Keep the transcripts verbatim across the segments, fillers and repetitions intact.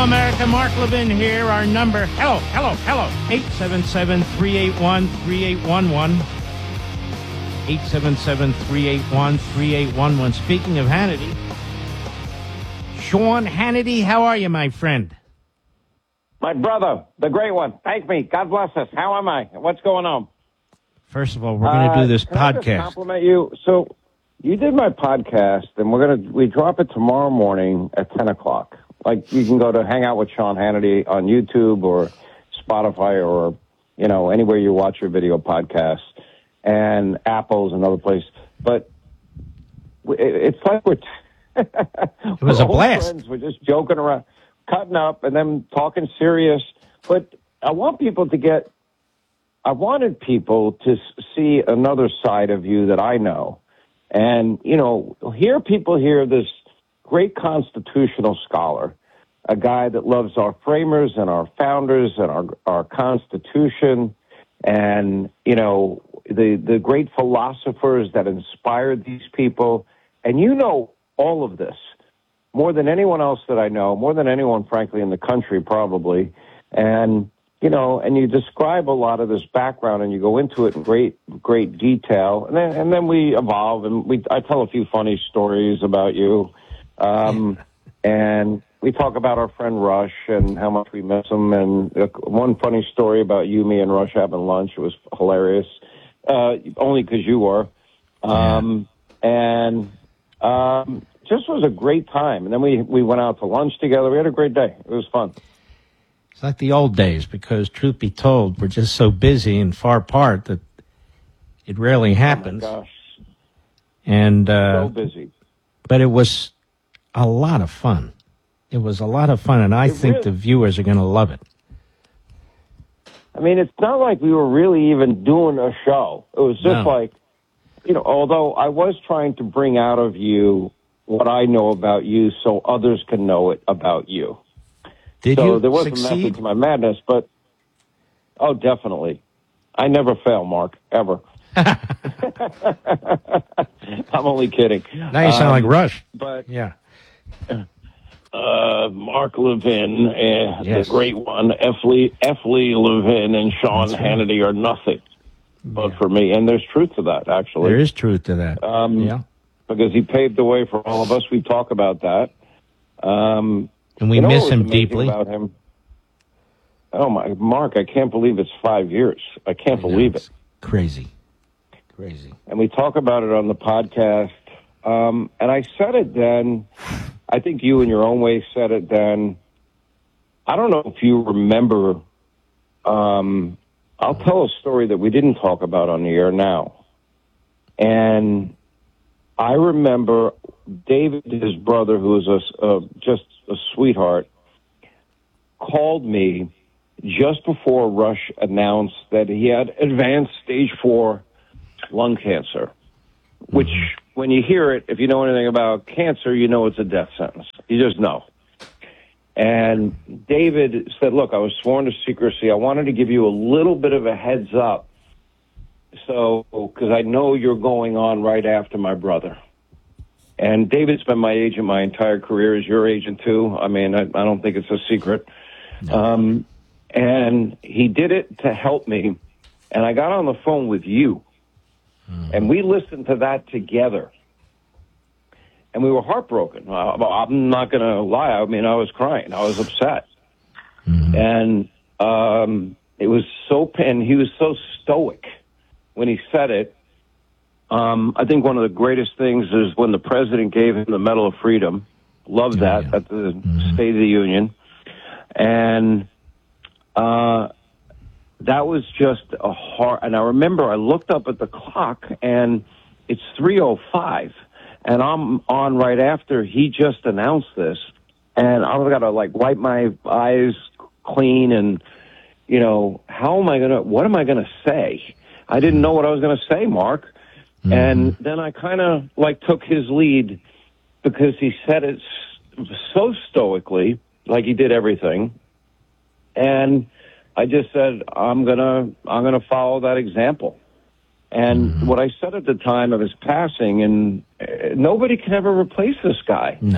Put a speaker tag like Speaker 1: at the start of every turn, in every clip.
Speaker 1: America, Mark Levin here. Our number, hello, hello, hello, eight seven seven, three eight one, three eight one one. eight seven seven, three eight one, three eight one one. Speaking of Hannity, Sean Hannity, how are you, my friend?
Speaker 2: My brother, the great one. Thank me. God bless us. How am I? What's going on?
Speaker 1: First of all, we're going to uh, do this
Speaker 2: can
Speaker 1: podcast.
Speaker 2: I just compliment you? So you did my podcast, and we're going to we drop it tomorrow morning at ten o'clock. Like, you can go to hang out with Sean Hannity on YouTube or Spotify or, you know, anywhere you watch your video podcasts, and Apple's another place. But it's like we're...
Speaker 1: It was a blast.
Speaker 2: Friends. We're just joking around, cutting up, and then talking serious. But I want people to get... I wanted people to see another side of you that I know. And, you know, hear people hear this great constitutional scholar, a guy that loves our framers and our founders and our, our Constitution and, you know, the, the great philosophers that inspired these people. And you know all of this more than anyone else that I know, more than anyone, frankly, in the country probably. And... You know, and you describe a lot of this background, and you go into it in great, great detail, and then and then we evolve, and we I tell a few funny stories about you, um, and we talk about our friend Rush and how much we miss him, and uh, one funny story about you, me, and Rush having lunch. It was hilarious, uh, only because you were, um, and um, just was a great time. And then we we went out to lunch together. We had a great day. It was fun.
Speaker 1: It's like the old days, because truth be told, we're just so busy and far apart that it rarely happens.
Speaker 2: Oh my gosh.
Speaker 1: And uh,
Speaker 2: so busy.
Speaker 1: But it was a lot of fun. It was a lot of fun, and I
Speaker 2: it
Speaker 1: think
Speaker 2: really,
Speaker 1: the viewers are going to love it.
Speaker 2: I mean, it's not like we were really even doing a show. It was just
Speaker 1: no.
Speaker 2: like, you know, although I was trying to bring out of you what I know about you so others can know it about you.
Speaker 1: Did
Speaker 2: so
Speaker 1: you
Speaker 2: there was
Speaker 1: succeed?
Speaker 2: a method to my madness, but, oh, definitely. I never fail, Mark, ever. I'm only kidding.
Speaker 1: Now you sound
Speaker 2: um,
Speaker 1: like Rush.
Speaker 2: But
Speaker 1: yeah.
Speaker 2: Uh, Mark Levin, uh,
Speaker 1: yes.
Speaker 2: the great one, F. Lee, F. Lee Levin and Sean
Speaker 1: That's
Speaker 2: Hannity
Speaker 1: right.
Speaker 2: are nothing but
Speaker 1: yeah.
Speaker 2: for me. And there's truth to that, actually.
Speaker 1: There is truth to that.
Speaker 2: Um,
Speaker 1: yeah.
Speaker 2: Because he paved the way for all of us. We talk about that. Um,
Speaker 1: and we
Speaker 2: you know
Speaker 1: miss
Speaker 2: what was
Speaker 1: him
Speaker 2: amazing
Speaker 1: deeply.
Speaker 2: About him? Oh, my, Mark, I can't believe it's five years. I can't
Speaker 1: I know,
Speaker 2: believe it.
Speaker 1: Crazy. Crazy.
Speaker 2: And we talk about it on the podcast. Um, and I said it then. I think you in your own way said it then. I don't know if you remember. Um, I'll tell a story that we didn't talk about on the air now. And I remember David, his brother, who was a, a, just a sweetheart, called me just before Rush announced that he had advanced stage four lung cancer, which when you hear it, if you know anything about cancer, you know it's a death sentence. You just know. And David said, look, I was sworn to secrecy. I wanted to give you a little bit of a heads up. So, because I know you're going on right after my brother. And David's been my agent my entire career. Is your agent too? I mean, I, I don't think it's a secret. No. Um, and he did it to help me. And I got on the phone with you. And we listened to that together. And we were heartbroken. I'm not going to lie. I mean, I was crying. I was upset. Mm-hmm. And um, it was so, and he was so stoic when he said it. Um, I think one of the greatest things is when the president gave him the Medal of Freedom. Loved that yeah. at the mm-hmm. State of the Union. And uh that was just a hard, and I remember I looked up at the clock and it's three oh five and I'm on right after he just announced this, and I've got to like wipe my eyes clean and, you know, how am I going to, what am I going to say? I didn't know what I was going to say, Mark. Mm-hmm. And then I kind of like took his lead because he said it so stoically, like he did everything. And I just said, I'm gonna, I'm gonna follow that example. And mm-hmm. what I said at the time of his passing, and uh, nobody can ever replace this guy.
Speaker 1: No.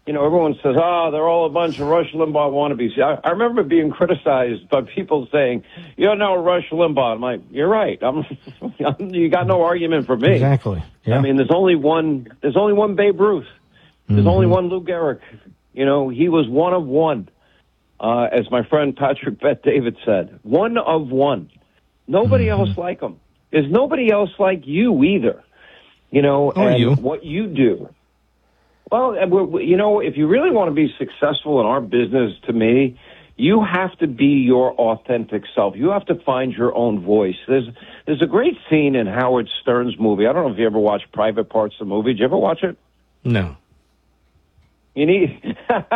Speaker 2: you know, everyone says, oh, they're all a bunch of Rush Limbaugh wannabes. I, I remember being criticized by people saying, you don't know Rush Limbaugh. I'm like, you're right. I'm, you got no argument for me.
Speaker 1: Exactly. Yeah.
Speaker 2: I mean, there's only one, there's only one Babe Ruth. There's mm-hmm. only one Lou Gehrig. You know, he was one of one, uh, as my friend Patrick Bet David said. One of one. Nobody mm-hmm. else like him. There's nobody else like you either. You know,
Speaker 1: or
Speaker 2: and
Speaker 1: you.
Speaker 2: what you do. Well, you know, if you really want to be successful in our business, to me, you have to be your authentic self. You have to find your own voice. There's there's a great scene in Howard Stern's movie. I don't know if you ever watched Private Parts of the movie. Did you ever watch it?
Speaker 1: No.
Speaker 2: You need just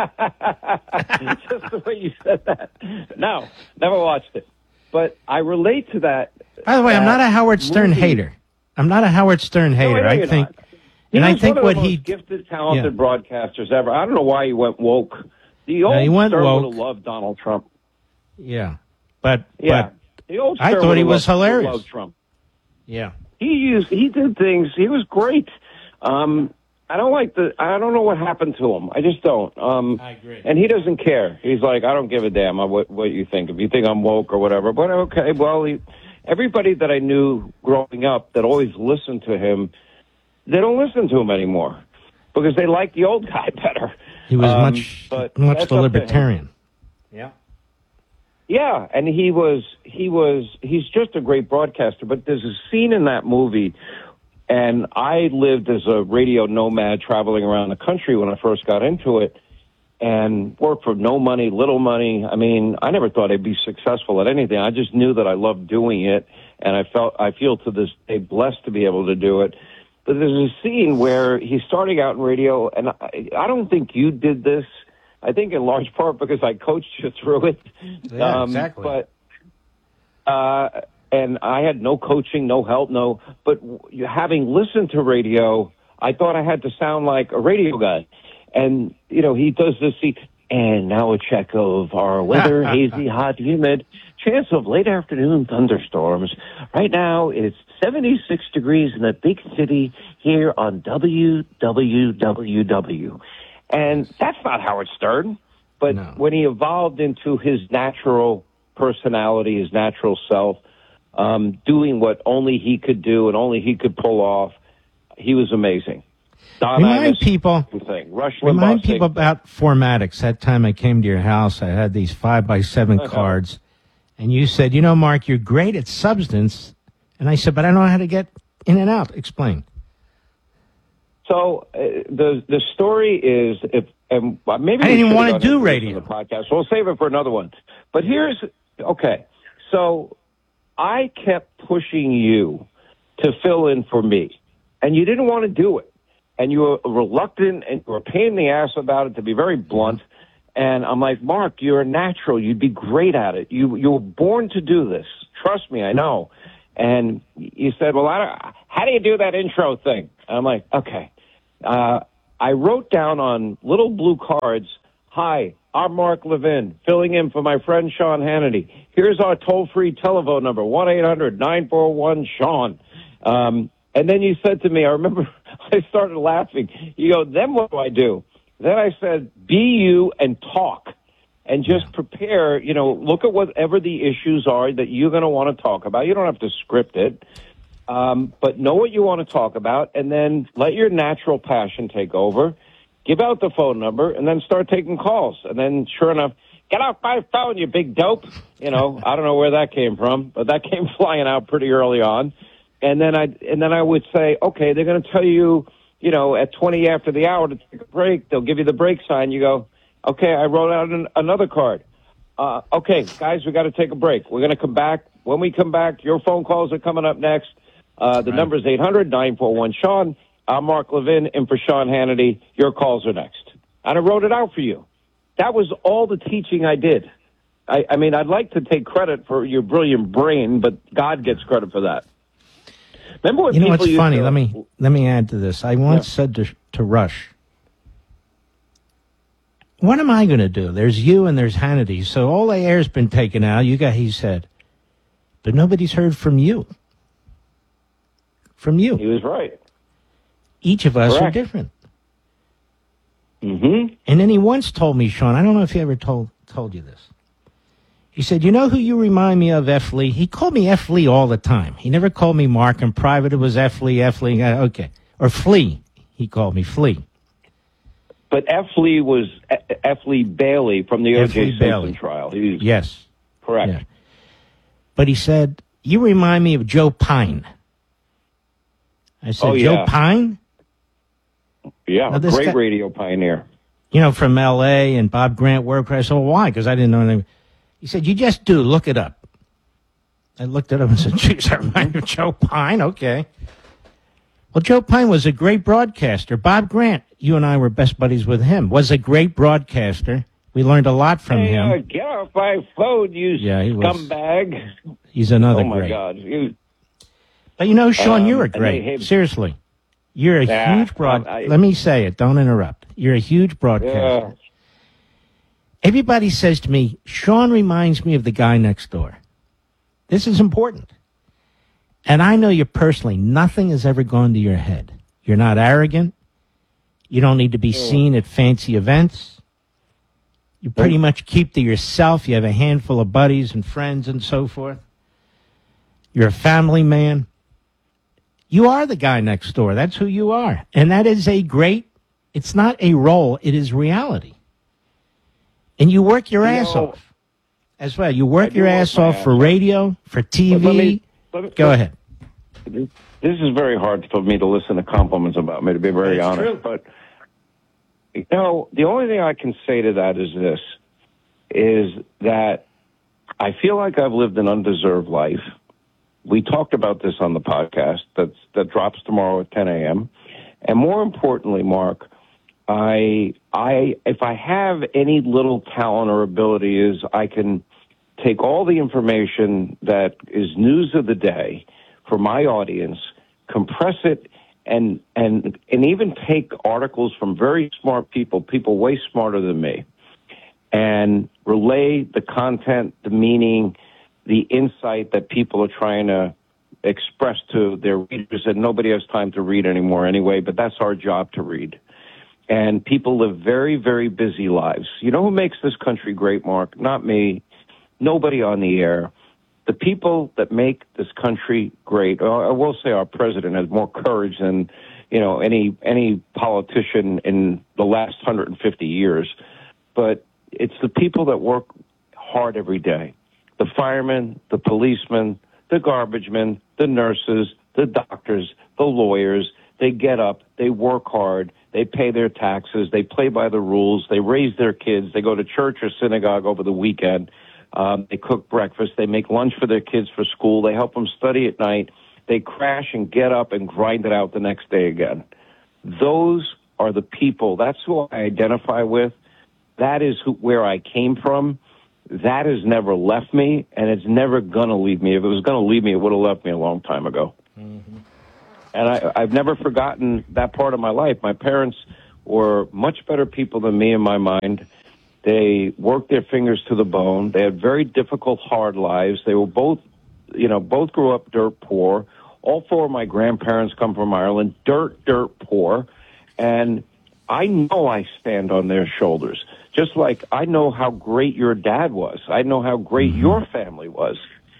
Speaker 2: the way you said that. No, never watched it. But I relate to that.
Speaker 1: By the way, I'm not a Howard Stern
Speaker 2: movie.
Speaker 1: hater. I'm not a Howard Stern hater.
Speaker 2: No, I,
Speaker 1: I think.
Speaker 2: Not.
Speaker 1: And
Speaker 2: he
Speaker 1: I
Speaker 2: was
Speaker 1: think
Speaker 2: one of
Speaker 1: what
Speaker 2: the
Speaker 1: he
Speaker 2: most gifted, talented
Speaker 1: yeah.
Speaker 2: broadcasters ever. I don't know why he went woke. The old
Speaker 1: no, he went
Speaker 2: Stern
Speaker 1: woke.
Speaker 2: would have loved Donald Trump.
Speaker 1: Yeah, but
Speaker 2: yeah,
Speaker 1: but
Speaker 2: the old
Speaker 1: I
Speaker 2: Stern
Speaker 1: thought he
Speaker 2: would
Speaker 1: was
Speaker 2: loved,
Speaker 1: hilarious.
Speaker 2: Loved Trump.
Speaker 1: Yeah,
Speaker 2: he used he did things. He was great. Um, I don't like the. I don't know what happened to him. I just don't. Um,
Speaker 1: I agree.
Speaker 2: And he doesn't care. He's like, I don't give a damn what what you think. If you think I'm woke or whatever, but okay. Well, he, everybody that I knew growing up that always listened to him. They don't listen to him anymore because they like the old guy better.
Speaker 1: He was
Speaker 2: um,
Speaker 1: much, much the libertarian. Yeah,
Speaker 2: yeah, and he was, he was, he's just a great broadcaster. But there's a scene in that movie, and I lived as a radio nomad traveling around the country when I first got into it, and worked for no money, little money. I mean, I never thought I'd be successful at anything. I just knew that I loved doing it, and I felt, I feel to this day blessed to be able to do it. But there's a scene where he's starting out in radio, and I, I don't think you did this. I think in large part because I coached you through it.
Speaker 1: Yeah, um, exactly.
Speaker 2: But uh, and I had no coaching, no help, no. But having listened to radio, I thought I had to sound like a radio guy. And you know, he does this. He, and now a check of our weather: hazy, hot, humid. Chance of late afternoon thunderstorms. Right now, it's seventy-six degrees in the big city here on W W W. And that's not Howard Stern. But
Speaker 1: no.
Speaker 2: when he evolved into his natural personality, his natural self, um, doing what only he could do and only he could pull off, he was amazing. Don
Speaker 1: Remind
Speaker 2: Imus,
Speaker 1: people,
Speaker 2: thing. Rush
Speaker 1: remind
Speaker 2: Limbaugh
Speaker 1: people
Speaker 2: thing.
Speaker 1: about Formatics. That time I came to your house, I had these five by seven
Speaker 2: Uh-huh.
Speaker 1: cards. And you said, you know, Mark, you're great at substance. And I said, but I don't know how to get in and out. Explain.
Speaker 2: So uh, the the story is, if and maybe
Speaker 1: I
Speaker 2: we
Speaker 1: didn't even
Speaker 2: should
Speaker 1: want
Speaker 2: have
Speaker 1: to
Speaker 2: done
Speaker 1: do
Speaker 2: this
Speaker 1: radio.
Speaker 2: on the podcast. So we'll save it for another one. But here's okay. So I kept pushing you to fill in for me, and you didn't want to do it, and you were reluctant, and you were a pain in the ass about it. To be very blunt. And I'm like, Mark, you're a natural. You'd be great at it. You you were born to do this. Trust me, I know. And you said, well, I don't, how do you do that intro thing? And I'm like, okay. Uh, I wrote down on little blue cards, hi, I'm Mark Levin, filling in for my friend Sean Hannity. Here's our toll-free telephone number, one eight hundred nine four one Sean. Um, and then you said to me, I remember I started laughing. You go, then what do I do? Then I said, be you and talk and just prepare, you know, look at whatever the issues are that you're going to want to talk about. You don't have to script it, um, but know what you want to talk about and then let your natural passion take over. Give out the phone number and then start taking calls. And then sure enough, get off my phone, you big dope. You know, I don't know where that came from, but that came flying out pretty early on. And then I, and then I would say, okay, they're going to tell you, you know, at twenty after the hour to take a break. They'll give you the break sign. You go, okay, I wrote out an, another card. Uh, okay, guys, we got to take a break. We're going to come back. When we come back, your phone calls are coming up next. Uh, the
Speaker 1: right.
Speaker 2: number is eight hundred nine four one Sean. I'm Mark Levin, in for Sean Hannity. Your calls are next. And I wrote it out for you. That was all the teaching I did. I, I mean, I'd like to take credit for your brilliant brain, but God gets credit for that. Remember what
Speaker 1: you know
Speaker 2: people
Speaker 1: what's
Speaker 2: used
Speaker 1: funny?
Speaker 2: to,
Speaker 1: Let me let me add to this. I once yeah. said to, to Rush, "What am I going to do? There's you and there's Hannity. So all the air's been taken out. You got," he said, "but nobody's heard from you. From you.
Speaker 2: He was right.
Speaker 1: Each of us
Speaker 2: Correct.
Speaker 1: are different.
Speaker 2: Mm-hmm.
Speaker 1: And then he once told me, Sean, I don't know if he ever told told you this. He said, you know who you remind me of, F. Lee? He called me F. Lee all the time. He never called me Mark. In private, it was F. Lee, F. Lee. Uh, okay. Or Flea. He called me Flea.
Speaker 2: But F. Lee was F. Lee Bailey from the O J Simpson
Speaker 1: Bailey.
Speaker 2: trial. He was,
Speaker 1: yes.
Speaker 2: Correct.
Speaker 1: Yeah. But he said, you remind me of Joe Pine. I said,
Speaker 2: oh,
Speaker 1: Joe
Speaker 2: yeah.
Speaker 1: Pine?
Speaker 2: Yeah,
Speaker 1: now,
Speaker 2: a
Speaker 1: this
Speaker 2: great
Speaker 1: guy,
Speaker 2: radio pioneer.
Speaker 1: You know, from L A and Bob Grant worked for. I said, well, why? Because I didn't know anything. He said, you just do. Look it up. I looked it up and said, geez, I remind me of Joe Pine. Okay. Well, Joe Pine was a great broadcaster. Bob Grant, you and I were best buddies with him, was a great broadcaster. We learned a lot from
Speaker 2: hey,
Speaker 1: him.
Speaker 2: Uh, get off my phone, you
Speaker 1: yeah, he was,
Speaker 2: scumbag.
Speaker 1: He's another
Speaker 2: oh, my
Speaker 1: great.
Speaker 2: God. You,
Speaker 1: but, you know, Sean,
Speaker 2: um,
Speaker 1: you're a great.
Speaker 2: They,
Speaker 1: Seriously. You're a
Speaker 2: nah,
Speaker 1: huge broad.
Speaker 2: I,
Speaker 1: Let me say it. Don't interrupt. You're a huge broadcaster.
Speaker 2: Yeah.
Speaker 1: Everybody says to me, Sean reminds me of the guy next door. This is important. And I know you personally. Nothing has ever gone to your head. You're not arrogant. You don't need to be seen at fancy events. You pretty much keep to yourself. You have a handful of buddies and friends and so forth. You're a family man. You are the guy next door. That's who you are. And that is a great, it's not a role, it is reality. And you work your
Speaker 2: You
Speaker 1: ass
Speaker 2: know,
Speaker 1: off as well. You work
Speaker 2: I
Speaker 1: your
Speaker 2: do work
Speaker 1: ass
Speaker 2: my
Speaker 1: off
Speaker 2: ass
Speaker 1: for
Speaker 2: off.
Speaker 1: radio, for T V.
Speaker 2: But let me- let me-
Speaker 1: Go
Speaker 2: let-
Speaker 1: ahead.
Speaker 2: This is very hard for me to listen to compliments about me, to be very
Speaker 1: That's
Speaker 2: honest.
Speaker 1: true.
Speaker 2: But, you know, the only thing I can say to that is this, is that I feel like I've lived an undeserved life. We talked about this on the podcast that's, that drops tomorrow at ten a.m. And more importantly, Mark, I, I, if I have any little talent or ability, is I can take all the information that is news of the day for my audience, compress it, and and and even take articles from very smart people, people way smarter than me, and relay the content, the meaning, the insight that people are trying to express to their readers. And nobody has time to read anymore anyway, but that's our job, to read. And people live very, very busy lives. You know who makes this country great, Mark? Not me. Nobody on the air. The people that make this country great, I will say our president has more courage than, you know, any any politician in the last one hundred fifty years. But it's the people that work hard every day. The firemen, the policemen, the garbage men, the nurses, the doctors, the lawyers. They get up, they work hard, they pay their taxes, they play by the rules, they raise their kids, they go to church or synagogue over the weekend. Um, they cook breakfast. They make lunch for their kids for school. They help them study at night. They crash and get up and grind it out the next day again. Those are the people. That's who I identify with. That is who, where I came from. That has never left me, and it's never going to leave me. If it was going to leave me, it would have left me a long time ago. Mm-hmm. And I, I've never forgotten that part of my life. My parents were much better people than me in my mind. They worked their fingers to the bone. They had very difficult, hard lives. They were both, you know, both grew up dirt poor. All four of my grandparents come from Ireland, dirt, dirt poor. And I know I stand on their shoulders. Just like I know how great your dad was. I know how great
Speaker 1: Mm-hmm.
Speaker 2: your family was.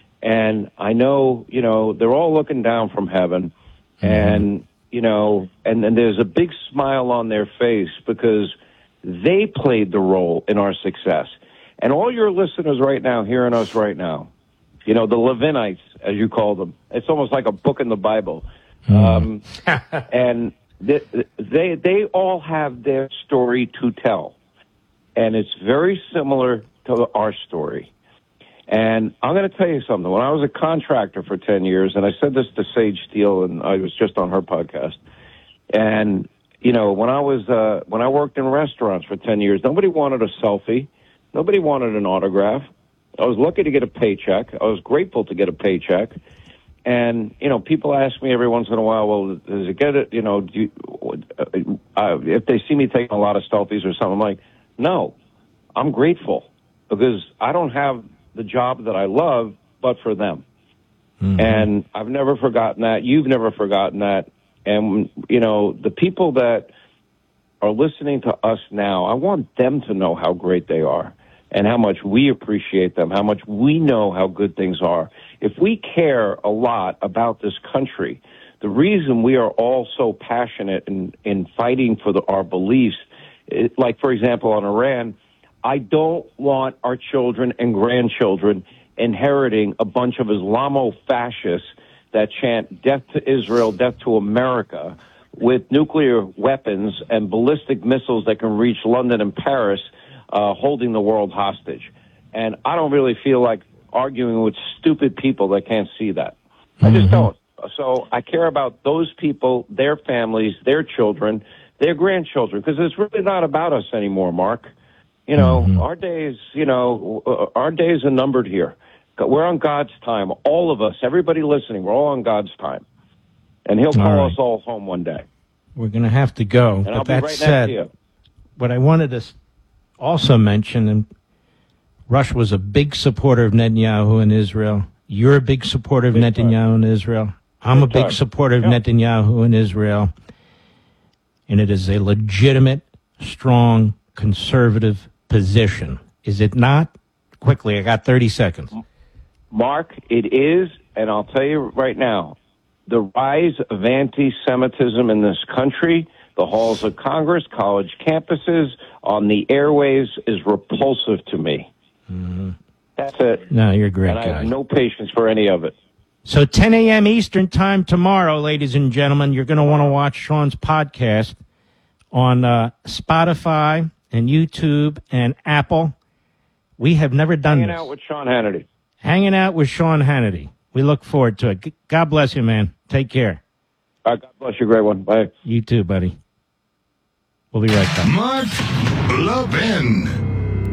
Speaker 2: And I know, you know, they're all looking down from heaven. Mm-hmm. And, you know, and, and there's a big smile on their face because they played the role in our success. And all your listeners right now, hearing us right now, you know, the Levinites, as you call them, it's almost like a book in the Bible. Mm. Um, and they, they, they all have their story to tell. And it's very similar to our story. And I'm going to tell you something. When I was a contractor for ten years, and I said this to Sage Steele, and I was just on her podcast, and you know, when I was uh, when I worked in restaurants for ten years, nobody wanted a selfie, nobody wanted an autograph. I was lucky to get a paycheck. I was grateful to get a paycheck, and you know, people ask me every once in a while, well, does it get it? You know, do you, uh, if they see me taking a lot of selfies or something, I'm like, no, I'm grateful because I don't have the job that I love, but for them, mm-hmm. and I've never forgotten that. You've never forgotten that. And, you know, the people that are listening to us now, I want them to know how great they are and how much we appreciate them, how much we know how good things are. If we care a lot about this country, the reason we are all so passionate in, in fighting for the, our beliefs, it, like, for example, on Iran, I don't want our children and grandchildren inheriting a bunch of Islamo-fascists that chant death to Israel, death to America, with nuclear weapons and ballistic missiles that can reach London and Paris, uh, holding the world hostage. And I don't really feel like arguing with stupid people that can't see that. I just mm-hmm. don't. So I care about those people, their families, their children, their grandchildren, because it's really not about us anymore, Mark. You know, mm-hmm. our days, you know, uh, our days are numbered here. We're on God's time. All of us, everybody listening, we're all on God's time. And he'll call all right. us all home one day.
Speaker 1: We're going to have to go.
Speaker 2: And
Speaker 1: but
Speaker 2: I'll be
Speaker 1: that
Speaker 2: right
Speaker 1: said,
Speaker 2: next to you.
Speaker 1: What I wanted to also mention, and Rush was a big supporter of Netanyahu in Israel. You're a big supporter of big Netanyahu time. in Israel. I'm big a big time. supporter of yeah. Netanyahu in Israel. And it is a legitimate, strong, conservative position. Is it not? Quickly, I got thirty seconds.
Speaker 2: Mark, it is, and I'll tell you right now, the rise of anti-Semitism in this country, the halls of Congress, college campuses, on the airwaves, is repulsive to me. Mm-hmm. That's it.
Speaker 1: No, you're a great
Speaker 2: and
Speaker 1: guy.
Speaker 2: I have no patience for any of it.
Speaker 1: So ten a.m. Eastern time tomorrow, ladies and gentlemen, you're going to want to watch Sean's podcast on uh, Spotify and YouTube and Apple. We have never done
Speaker 2: Hanging
Speaker 1: this.
Speaker 2: Hanging out with Sean Hannity.
Speaker 1: Hanging out with Sean Hannity. We look forward to it. God bless you, man. Take care.
Speaker 2: All right, God bless you, great one. Bye.
Speaker 1: You too, buddy. We'll be right back.
Speaker 3: Mark Levin.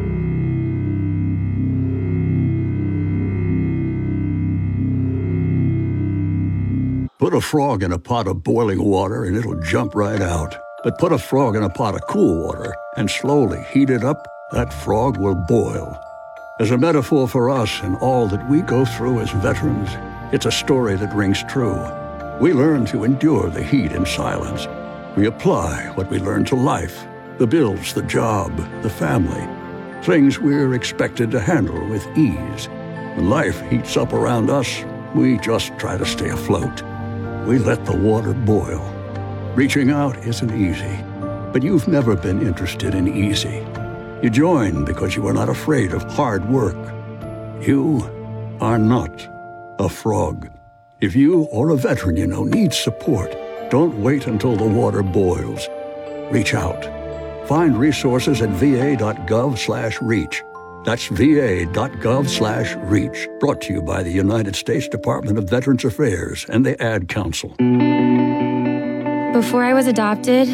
Speaker 4: Put a frog in a pot of boiling water and it'll jump right out. But put a frog in a pot of cool water and slowly heat it up, that frog will boil. As a metaphor for us and all that we go through as veterans, it's a story that rings true. We learn to endure the heat in silence. We apply what we learn to life, the bills, the job, the family, things we're expected to handle with ease. When life heats up around us, we just try to stay afloat. We let the water boil. Reaching out isn't easy, but you've never been interested in easy. You join because you are not afraid of hard work. You are not a frog. If you or a veteran you know needs support, don't wait until the water boils. Reach out. Find resources at va.gov slash reach. That's va.gov slash reach. Brought to you by the United States Department of Veterans Affairs and the Ad Council.
Speaker 5: Before I was adopted,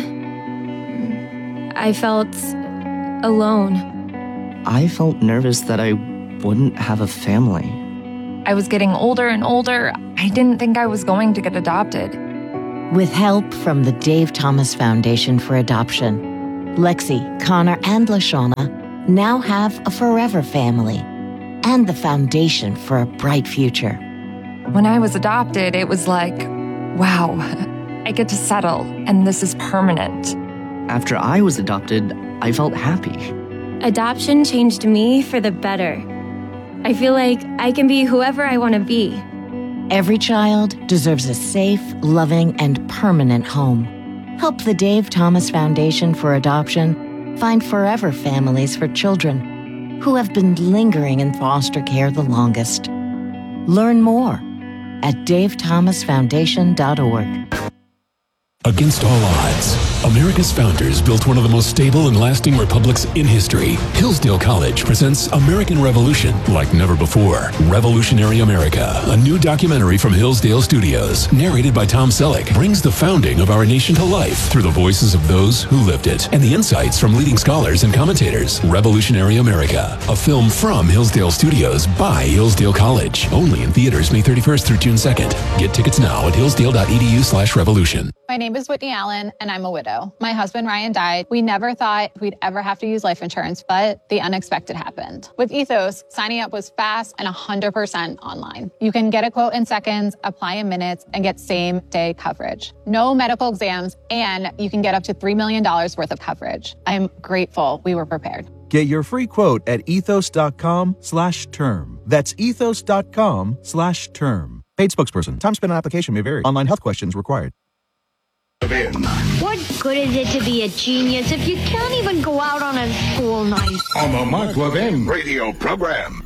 Speaker 5: I felt alone.
Speaker 6: I felt nervous that I wouldn't have a family.
Speaker 7: I was getting older and older. I didn't think I was going to get adopted.
Speaker 8: With help from the Dave Thomas Foundation for Adoption, Lexi, Connor, and LaShawna now have a forever family and the foundation for a bright future.
Speaker 7: When I was adopted, it was like, wow, I get to settle, and this is permanent.
Speaker 6: After I was adopted, I felt happy.
Speaker 5: Adoption changed me for the better. I feel like I can be whoever I want to be.
Speaker 8: Every child deserves a safe, loving, and permanent home. Help the Dave Thomas Foundation for Adoption find forever families for children who have been lingering in foster care the longest. Learn more at dave thomas foundation dot org.
Speaker 9: Against all odds, America's founders built one of the most stable and lasting republics in history. Hillsdale College presents American Revolution like never before. Revolutionary America, a new documentary from Hillsdale Studios, narrated by Tom Selleck, brings the founding of our nation to life through the voices of those who lived it and the insights from leading scholars and commentators. Revolutionary America, a film from Hillsdale Studios by Hillsdale College. Only in theaters May thirty-first through June second. Get tickets now at hillsdale.edu slash revolution.
Speaker 10: My name is Whitney Allen, and I'm a widow. My husband, Ryan, died. We never thought we'd ever have to use life insurance, but the unexpected happened. With Ethos, signing up was fast and one hundred percent online. You can get a quote in seconds, apply in minutes, and get same-day coverage. No medical exams, and you can get up to three million dollars worth of coverage. I'm grateful we were prepared.
Speaker 11: Get your free quote at ethos.com slash term. That's ethos.com slash term. Paid spokesperson. Time spent on application may vary. Online health questions required.
Speaker 12: What good is it to be a genius if you can't even go out on a school night?
Speaker 3: On the Mark Levin radio program.